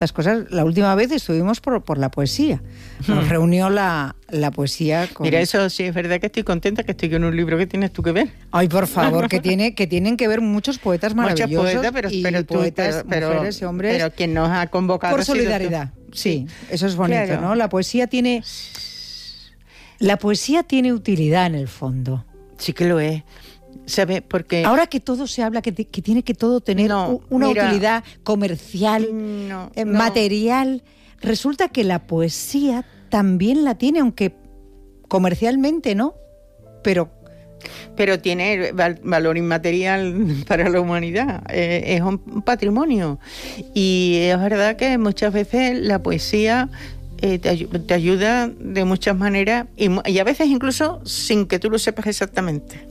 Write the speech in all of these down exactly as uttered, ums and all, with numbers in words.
las cosas. La última vez estuvimos por, por la poesía. Nos reunió la, la poesía con... Mira, eso sí es verdad que estoy contenta que estoy con un libro que tienes tú que ver. Ay, por favor, que tiene que tienen que ver muchos poetas maravillosos. Muchos poetas, pero, y pero tú, poetas, pero, mujeres y hombres. Pero quien nos ha convocado... Por solidaridad, sí, eso es bonito, claro. ¿No? La poesía tiene... La poesía tiene utilidad en el fondo. Sí que lo es. ¿Sabe? Porque ahora que todo se habla que, te, que tiene que todo tener no, una mira, utilidad comercial, no, eh, no. material, resulta que la poesía también la tiene, aunque comercialmente no, pero pero tiene val- valor inmaterial para la humanidad, eh, es un patrimonio. Y es verdad que muchas veces la poesía eh, te, ay- te ayuda de muchas maneras y, y a veces incluso sin que tú lo sepas exactamente.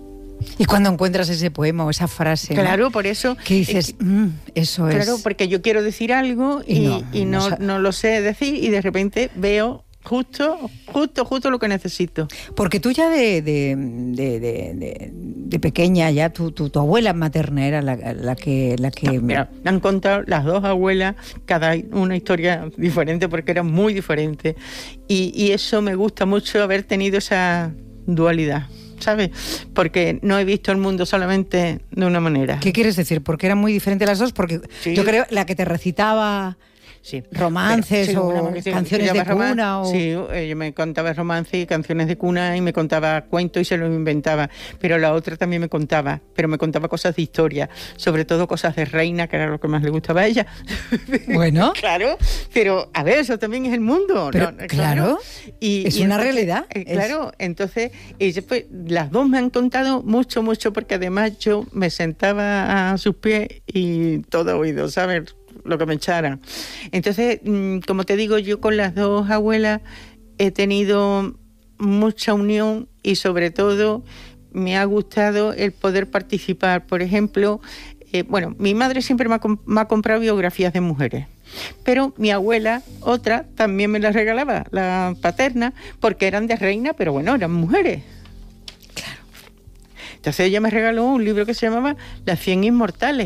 Y cuando encuentras ese poema o esa frase, claro, ¿no? por eso que dices, eh, mm, eso es. Claro, porque yo quiero decir algo y, y, no, y no, no, no lo sé decir y de repente veo justo, justo, justo lo que necesito. Porque tú ya de, de, de, de, de, de pequeña, ya tu, tu, tu abuela materna era la, la que... La que... No, mira, me han contado las dos abuelas, cada una historia diferente porque eran muy diferentes. Y, y eso me gusta mucho, haber tenido esa dualidad, ¿sabes? Porque no he visto el mundo solamente de una manera. ¿Qué quieres decir? Porque eran muy diferentes las dos, porque sí. Yo creo la que te recitaba... Sí. Romances pero, sí, o sí, canciones de cuna o... Sí, ella me contaba romances y canciones de cuna y me contaba cuentos y se los inventaba, pero la otra también me contaba, pero me contaba cosas de historia, sobre todo cosas de reina, que era lo que más le gustaba a ella. Bueno. Claro, pero a ver, eso también es el mundo. Pero, ¿no? Claro, y, es y una entonces, realidad. Eh, claro, es... entonces ella, pues, las dos me han contado mucho, mucho, porque además yo me sentaba a sus pies y todo oído, ¿sabes? Lo que me echaran. Entonces, como te digo, yo con las dos abuelas he tenido mucha unión y sobre todo me ha gustado el poder participar. Por ejemplo, eh, bueno, mi madre siempre me ha, me ha comprado biografías de mujeres, pero mi abuela, otra, también me las regalaba, la paterna, porque eran de reina, pero bueno, eran mujeres. Claro. Entonces ella me regaló un libro que se llamaba Las cien inmortales.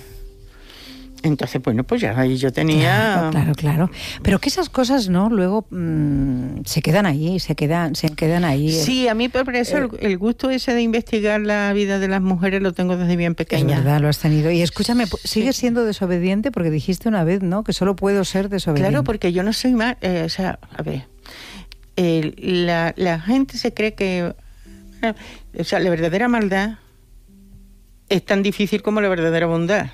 Entonces, bueno, pues ya ahí yo tenía... Claro, claro, claro. Pero que esas cosas, ¿no? Luego mmm, se quedan ahí, se quedan se quedan ahí. Sí, a mí por eso eh, el, el gusto ese de investigar la vida de las mujeres lo tengo desde bien pequeña. Es verdad, lo has tenido. Y escúchame, ¿sigues sí. siendo desobediente? Porque dijiste una vez, ¿no? Que solo puedo ser desobediente. Claro, porque yo no soy mal... Eh, o sea, a ver... Eh, la, la gente se cree que... Eh, o sea, la verdadera maldad es tan difícil como la verdadera bondad.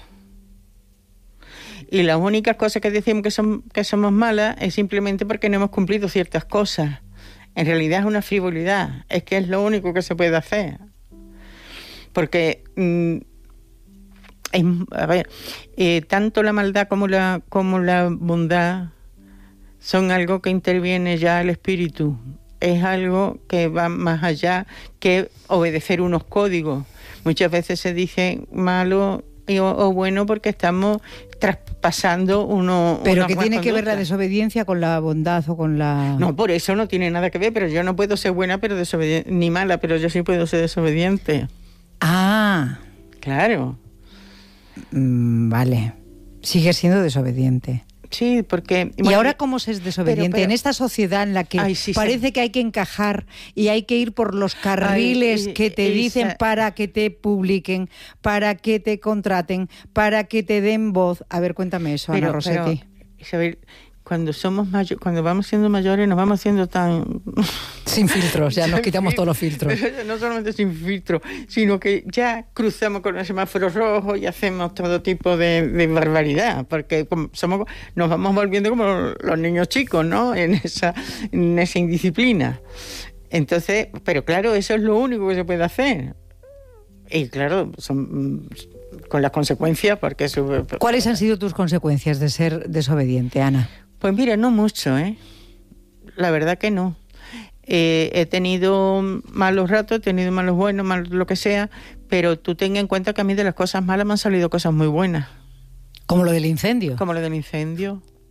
Y las únicas cosas que decimos que, son, que somos malas es simplemente porque no hemos cumplido ciertas cosas. En realidad es una frivolidad, es que es lo único que se puede hacer. Porque, mm, es, a ver, eh, tanto la maldad como la, como la bondad son algo que interviene ya el espíritu. Es algo que va más allá que obedecer unos códigos. Muchas veces se dice malo o, o bueno porque estamos traspasando uno... Pero que tiene que ver la desobediencia con la bondad o con la... No, por eso no tiene nada que ver, pero yo no puedo ser buena pero desobediente, ni mala, pero yo sí puedo ser desobediente. Ah. Claro. Mm, vale. Sigue siendo desobediente. Sí, porque... ¿Y bueno, ahora cómo se es desobediente? Pero, pero, en esta sociedad en la que ay, sí, parece sí. que hay que encajar y hay que ir por los carriles ay, que te esa... dicen para que te publiquen, para que te contraten, para que te den voz. A ver, cuéntame eso, pero, Ana Rossetti. Pero, Isabel, cuando somos mayo- cuando vamos siendo mayores nos vamos haciendo tan... Sin filtros, ya nos quitamos todos los filtros. No solamente sin filtros, sino que ya cruzamos con el semáforo rojo y hacemos todo tipo de, de barbaridad, porque somos, nos vamos volviendo como los niños chicos, ¿no? En esa, en esa indisciplina. Entonces, pero claro, eso es lo único que se puede hacer. Y claro, son... con las consecuencias, porque eso... ¿Cuáles han sido tus consecuencias de ser desobediente, Ana? Pues mira, no mucho, ¿eh? La verdad que no. Eh, he tenido malos ratos, he tenido malos buenos, malos lo que sea, pero tú ten en cuenta que a mí de las cosas malas me han salido cosas muy buenas. ¿Como lo del incendio? Como lo del incendio.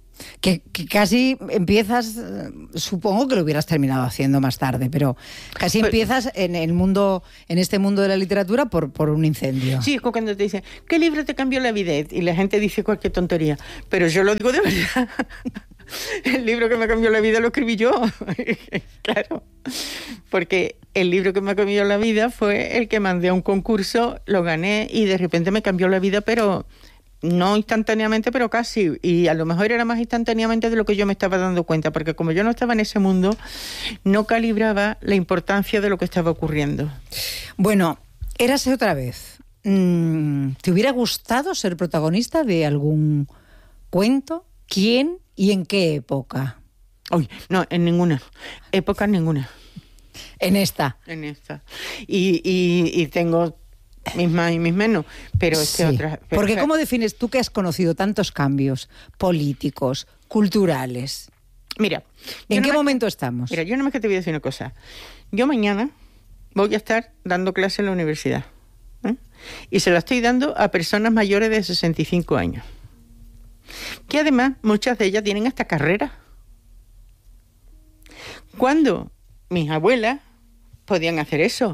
Que, que casi empiezas, supongo que lo hubieras terminado haciendo más tarde, pero casi pero, empiezas en el mundo, en este mundo de la literatura por, por un incendio. Sí, es como cuando te dicen, ¿qué libro te cambió la vida? Y la gente dice cualquier tontería, pero yo lo digo de verdad. El libro que me cambió la vida lo escribí yo. Claro, porque el libro que me cambió la vida fue el que mandé a un concurso, lo gané y de repente me cambió la vida, pero no instantáneamente, pero casi. Y a lo mejor era más instantáneamente de lo que yo me estaba dando cuenta, porque como yo no estaba en ese mundo, no calibraba la importancia de lo que estaba ocurriendo. Bueno, érase otra vez. ¿Te hubiera gustado ser protagonista de algún cuento? ¿Quién y en qué época? Uy, no, en ninguna. Época ninguna. En esta. En esta. Y, y, y tengo mis más y mis menos, pero sí, este otra. Pero, porque o sea, ¿cómo defines tú que has conocido tantos cambios políticos, culturales? Mira, ¿en qué más, momento estamos? Mira, yo nada más que te voy a decir una cosa. Yo mañana voy a estar dando clase en la universidad, ¿eh? Y se la estoy dando a personas mayores de sesenta y cinco años, que además muchas de ellas tienen hasta carrera. Cuando mis abuelas podían hacer eso,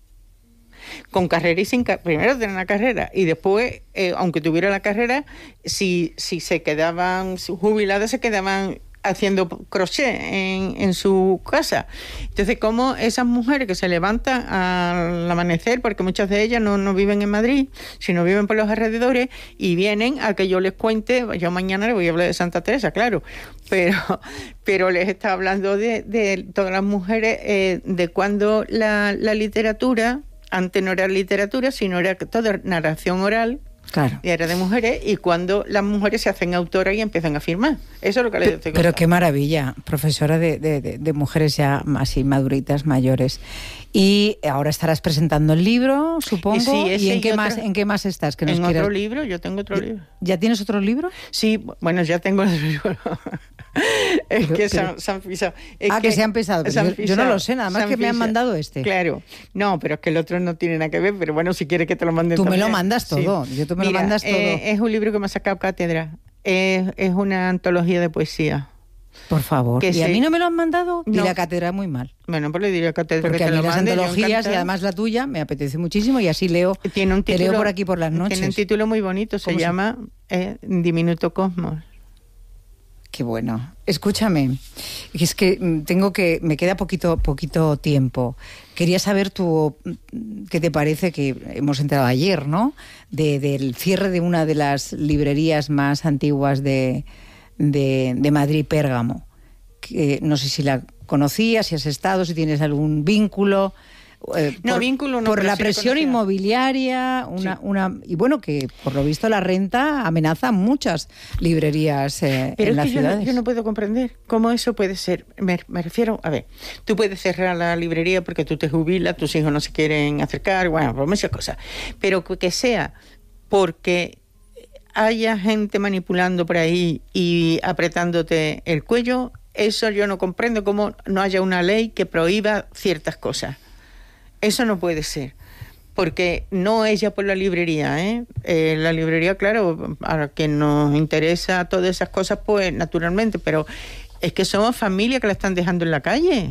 con carrera y sin carrera, primero tener una carrera y después, eh, aunque tuviera la carrera, si, si se quedaban jubiladas, se quedaban haciendo crochet en, en su casa. Entonces, como esas mujeres que se levantan al amanecer, porque muchas de ellas no, no viven en Madrid, sino viven por los alrededores, y vienen a que yo les cuente, yo mañana les voy a hablar de Santa Teresa, claro, pero, pero les está hablando de, de todas las mujeres, eh, de cuando la, la literatura, antes no era literatura, sino era toda narración oral, claro, y era de mujeres, y cuando las mujeres se hacen autoras y empiezan a firmar. Eso es lo que les estoy contando. Pero qué maravilla, profesora de, de, de, de mujeres ya así maduritas, mayores. Y ahora estarás presentando el libro, supongo. Y, sí, ¿Y en qué y más, otra, en qué más estás? Que nos en quieras... otro libro, yo tengo otro libro. ¿Ya tienes otro libro? Sí, bueno, ya tengo otro libro. Es pero, que pero... se han, se han pisado. Es ah, que, que se han pisado. Se han yo, yo no lo sé, nada más que me han mandado este. Claro. No, pero es que el otro no tiene nada que ver, pero bueno, si quieres que te lo manden Tú también. me lo mandas todo, sí. Yo tú me Mira, lo mandas todo. Eh, es un libro que me ha sacado Cátedra. Es, es una antología de poesía. Por favor. ¿Y se... a mí no me lo han mandado? No. Y la Cátedra muy mal. Bueno, pues le diré a Cátedra porque que a te mí lo las mande, antologías y además la tuya me apetece muchísimo y así leo. Tiene un título, te leo por aquí por las noches. Tiene un título muy bonito, se llama eh, Diminuto Cosmos. Qué bueno. Escúchame, es que tengo que me queda poquito poquito tiempo. Quería saber tú qué te parece, que hemos enterado ayer, ¿no? De, del cierre de una de las librerías más antiguas de, de, de Madrid, Pérgamo. Que no sé si la conocías, si has estado, si tienes algún vínculo. Eh, no, por, vínculo no, por la sí presión inmobiliaria, una, sí. una y bueno, que por lo visto la renta amenaza a muchas librerías eh, Pero en las es que ciudades. Yo no, yo no puedo comprender cómo eso puede ser. Me, me refiero, a ver, tú puedes cerrar la librería porque tú te jubilas, tus hijos no se quieren acercar, bueno, por muchas cosas, pero que sea porque haya gente manipulando por ahí y apretándote el cuello, eso yo no comprendo cómo no haya una ley que prohíba ciertas cosas. Eso no puede ser, porque no es ya por la librería, ¿eh? Eh, la librería, claro, a quien nos interesa todas esas cosas, pues naturalmente, pero es que somos familia que la están dejando en la calle.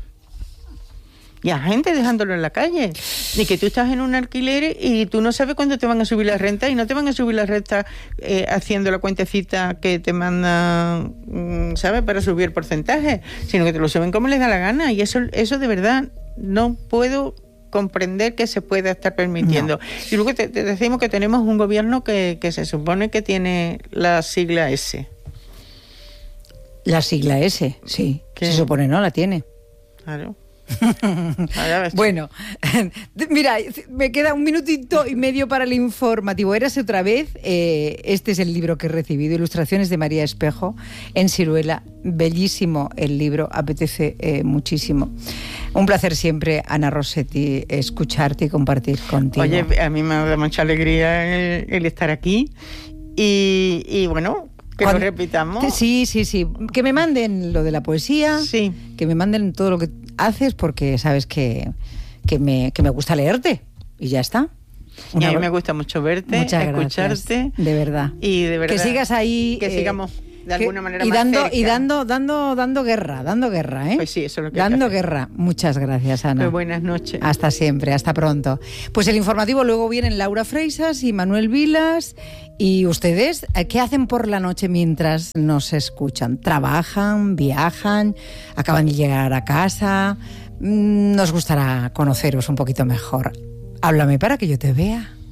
Y a gente dejándolo en la calle. Y que tú estás en un alquiler y tú no sabes cuándo te van a subir la renta, y no te van a subir la renta eh, haciendo la cuentecita que te mandan, ¿sabes?, para subir porcentaje, sino que te lo suben como les da la gana. Y eso, eso de verdad no puedo comprender que se pueda estar permitiendo. No. Y luego te, te decimos que tenemos un gobierno que, que se supone que tiene la sigla S. La sigla S, sí. ¿Qué? Se supone no la tiene. Claro. Bueno, mira, me queda un minutito y medio para el informativo. Érase otra vez. Eh, este es el libro que he recibido, ilustraciones de María Espejo en ciruela. Bellísimo el libro, apetece eh, muchísimo. Un placer siempre, Ana Rossetti, escucharte y compartir contigo. Oye, a mí me da mucha alegría el, el estar aquí y, y bueno, que Cuando, lo repitamos. Sí, sí, sí. Que me manden lo de la poesía, sí. Que me manden todo lo que haces, porque sabes que, que, me, que me gusta leerte y ya está. Una... Y a mí me gusta mucho verte, Muchas escucharte. Gracias, de verdad. Y de verdad. Que sigas ahí. Que eh, sigamos. de alguna manera y más dando cerca. y dando dando dando guerra, dando guerra, ¿eh? Pues sí, eso es lo que dando hay que hacer. guerra. Muchas gracias, Ana. Pues buenas noches. Hasta siempre, hasta pronto. Pues el informativo luego vienen Laura Freisas y Manuel Vilas. ¿Y ustedes qué hacen por la noche mientras nos escuchan? ¿Trabajan, viajan, acaban de llegar a casa? Nos gustará conoceros un poquito mejor. Háblame para que yo te vea.